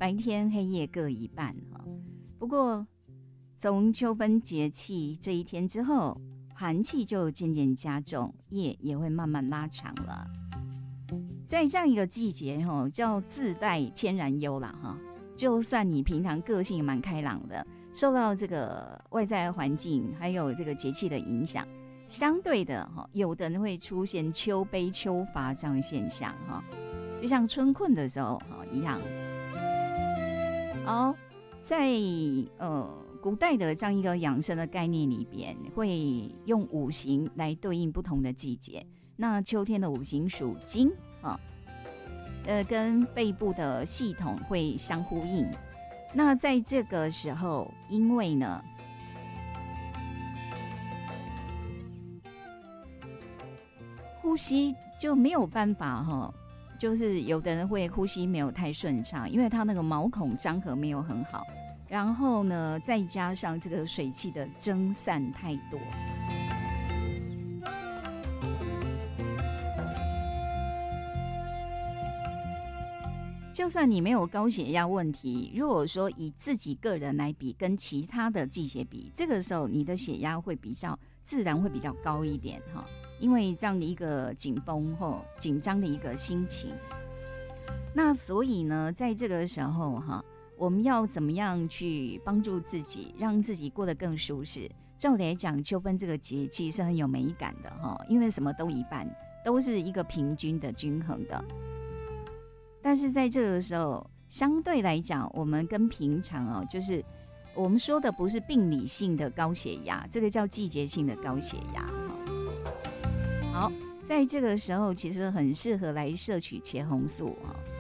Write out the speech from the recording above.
白天黑夜各一半哈。不过从秋分节气这一天之后，寒气就渐渐加重，夜也会慢慢拉长了。在这样一个季节叫自带天然忧啦哈。就算你平常个性蛮开朗的，受到这个外在环境还有这个节气的影响，相对的有的人会出现秋悲秋乏这样的现象就像春困的时候一样。好，在古代的这样一个养生的概念里边，会用五行来对应不同的季节。那秋天的五行属金跟背部的系统会相呼应。那在这个时候，因为呢呼吸就没有办法就是有的人会呼吸没有太顺畅，因为他那个毛孔张合没有很好，然后呢再加上这个水气的蒸散太多。就算你没有高血压问题，如果说以自己个人来比，跟其他的季节比，这个时候你的血压会比较自然会比较高一点因为这样的一个紧绷或紧张的一个心情。那所以呢，在这个时候我们要怎么样去帮助自己，让自己过得更舒适？照理来讲，秋分这个节气是很有美感的因为什么都一半，都是一个平均的、均衡的。但是在这个时候，相对来讲，我们跟平常就是我们说的不是病理性的高血压，这个叫季节性的高血压。好，在这个时候其实很适合来摄取茄红素